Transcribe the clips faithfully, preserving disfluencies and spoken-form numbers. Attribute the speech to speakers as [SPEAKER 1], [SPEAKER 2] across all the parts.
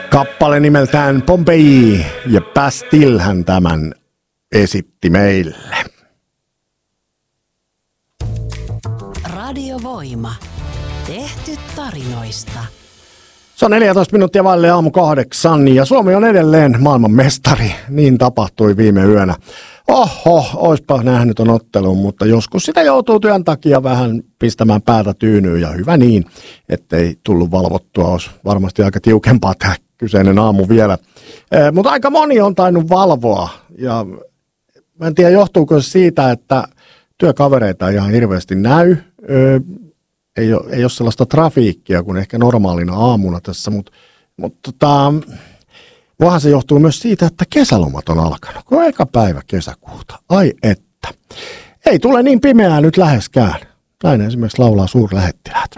[SPEAKER 1] Kappale nimeltään Pompeii ja Bastille hän tämän esitti meille.
[SPEAKER 2] Radiovoima. Tehty tarinoista.
[SPEAKER 1] Se on neljätoista minuuttia vaille aamu kahdeksan ja Suomi on edelleen maailman mestari. Niin tapahtui viime yönä. Oho, oispa nähnyt on ottelun, mutta joskus sitä joutuu työn takia vähän pistämään päätä tyynyyn ja hyvä niin, ettei tullut valvottua. Olisi varmasti aika tiukempaa tämä kyseinen aamu vielä. Eh, mutta aika moni on tainnut valvoa ja mä en tiedä johtuuko se siitä, että työkavereita ei ihan hirveästi näy. Eh, ei, ole, ei ole sellaista trafiikkia kuin ehkä normaalina aamuna tässä, mutta, mutta tota, voihan se johtuu myös siitä, että kesälomat on alkanut. Kun on eka päivä kesäkuuta. Ai että. Ei tule niin pimeää nyt läheskään. Näin esimerkiksi laulaa suurlähettiläät.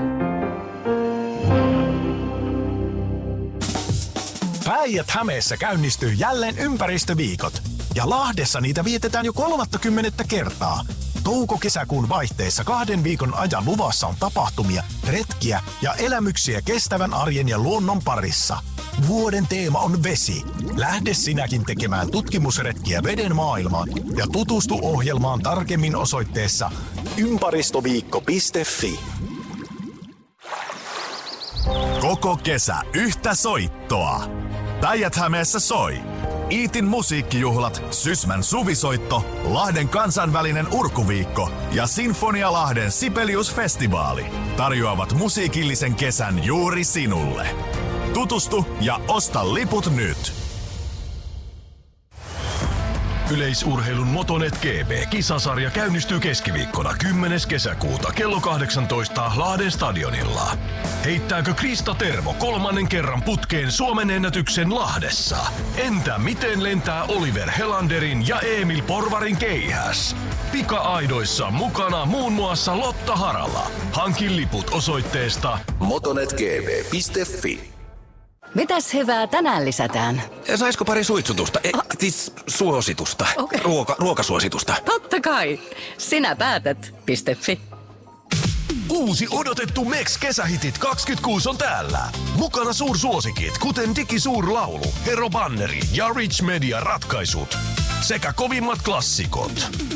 [SPEAKER 3] Päijät-Hämeessä käynnistyy jälleen ympäristöviikot. Ja Lahdessa niitä vietetään jo kolmattakymmenettä kertaa. Touko-kesäkuun vaihteessa kahden viikon ajan luvassa on tapahtumia, retkiä ja elämyksiä kestävän arjen ja luonnon parissa. Vuoden teema on vesi. Lähde sinäkin tekemään tutkimusretkiä veden maailmaan ja tutustu ohjelmaan tarkemmin osoitteessa ympäristöviikko piste fi.
[SPEAKER 4] Koko kesä yhtä soittoa. Päijät-Hämeessä soi Iitin musiikkijuhlat, Sysmän suvisoitto, Lahden kansainvälinen urkuviikko ja Sinfonia Lahden Sibelius-festivaali tarjoavat musiikillisen kesän juuri sinulle. Tutustu ja osta liput nyt!
[SPEAKER 5] Yleisurheilun Motonet G B-kisasarja käynnistyy keskiviikkona kymmenes kesäkuuta kello kahdeksantoista Lahden stadionilla. Heittääkö Krista Tervo kolmannen kerran putkeen Suomen ennätyksen Lahdessa? Entä miten lentää Oliver Helanderin ja Emil Porvarin keihäs? Pika-aidoissa mukana muun muassa Lotta Harala. Hankin liput osoitteesta
[SPEAKER 6] motonet g b piste fi.
[SPEAKER 2] Mitäs hyvää tänään lisätään?
[SPEAKER 6] Saisiko pari suitsutusta? E, ah. Siis suositusta.
[SPEAKER 2] Okay.
[SPEAKER 6] Ruoka, ruokasuositusta.
[SPEAKER 2] Totta kai. Sinä päätät. .fi.
[SPEAKER 5] Uusi odotettu Mex kesähitit kaksikymmentäkuusi on täällä. Mukana suursuosikit, kuten Digisuurlaulu, Hero Banneri ja Rich Media ratkaisut. Sekä kovimmat klassikot.